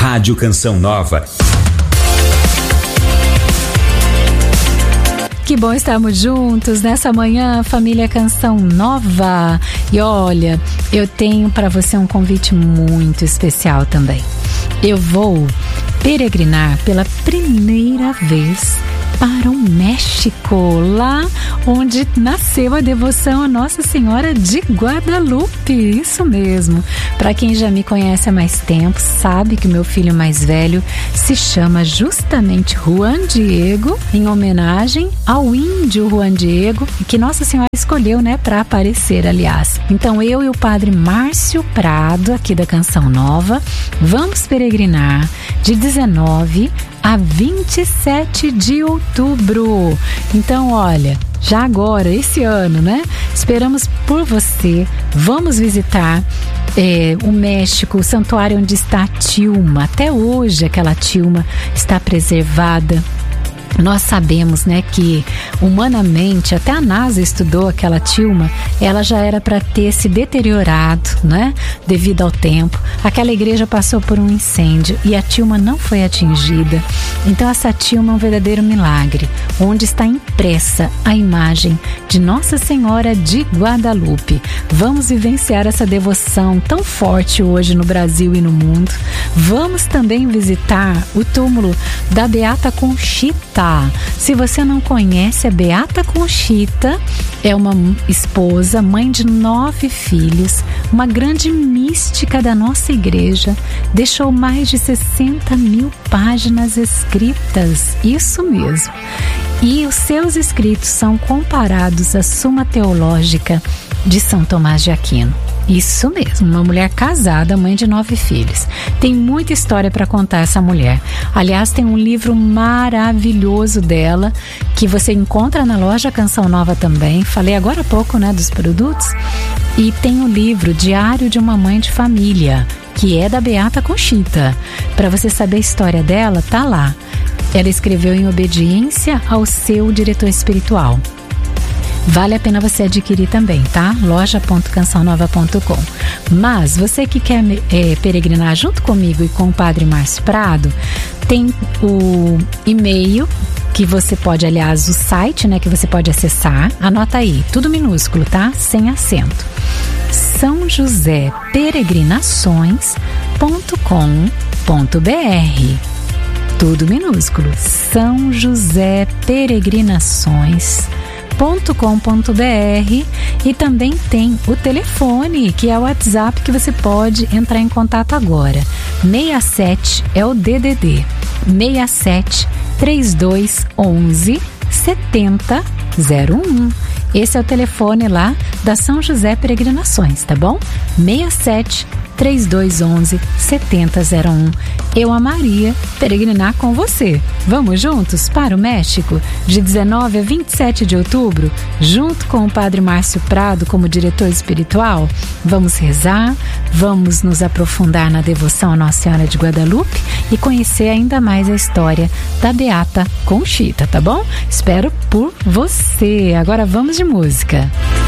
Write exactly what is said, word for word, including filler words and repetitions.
Rádio Canção Nova. Que bom estarmos juntos nessa manhã, família Canção Nova. E olha, eu tenho para você um convite muito especial também. Eu vou peregrinar pela primeira vez para o México, lá onde nasceu a devoção a Nossa Senhora de Guadalupe. Isso mesmo. Para quem já me conhece há mais tempo, sabe que o meu filho mais velho se chama justamente Juan Diego, em homenagem ao índio Juan Diego, que Nossa Senhora escolheu, né, para aparecer, aliás. Então eu e o padre Márcio Prado, aqui da Canção Nova, vamos peregrinar de dezenove a vinte e sete de outubro. Então, olha, já agora, esse ano, né? Esperamos por você. Vamos visitar é, o México, o santuário onde está a tilma. Até hoje aquela tilma está preservada. Nós sabemos, né, que humanamente, até a NASA estudou aquela tilma, ela já era para ter se deteriorado, né, devido ao tempo. Aquela igreja passou por um incêndio e a tilma não foi atingida. Então essa tilma é um verdadeiro milagre, onde está impressa a imagem de Nossa Senhora de Guadalupe. Vamos vivenciar essa devoção tão forte hoje no Brasil e no mundo. Vamos também visitar o túmulo da Beata Conchita. Se você não conhece a Beata Conchita, é uma esposa, mãe de nove filhos, uma grande mística da nossa igreja, deixou mais de sessenta mil páginas escritas, isso mesmo. E os seus escritos são comparados à Suma Teológica de São Tomás de Aquino. Isso mesmo, uma mulher casada, mãe de nove filhos. Tem muita história para contar essa mulher. Aliás, tem um livro maravilhoso dela que você encontra na loja Canção Nova também. Falei agora há pouco, né, dos produtos. E tem o livro Diário de uma Mãe de Família, que é da Beata Conchita. Para você saber a história dela, tá lá. Ela escreveu em obediência ao seu diretor espiritual. Vale a pena você adquirir também, tá? loja ponto canção nova ponto com. Mas você que quer é, peregrinar junto comigo e com o padre Márcio Prado, tem o e-mail que você pode, aliás, o site, né, que você pode acessar. Anota aí, tudo minúsculo, tá? Sem acento. são josé peregrinações ponto com ponto br. Tudo minúsculo. São José Peregrinações ponto com ponto br. E também tem o telefone, que é o WhatsApp, que você pode entrar em contato agora. seis sete é o D D D. seis sete, três dois um um, sete zero zero um. Esse é o telefone lá da São José Peregrinações, tá bom? seis sete, três dois um um, sete zero zero um. Eu amaria peregrinar com você. Vamos juntos para o México, de dezenove a vinte e sete de outubro, junto com o padre Márcio Prado como diretor espiritual? Vamos rezar, vamos nos aprofundar na devoção a Nossa Senhora de Guadalupe e conhecer ainda mais a história da Beata Conchita, tá bom? Espero por você. Agora vamos de música.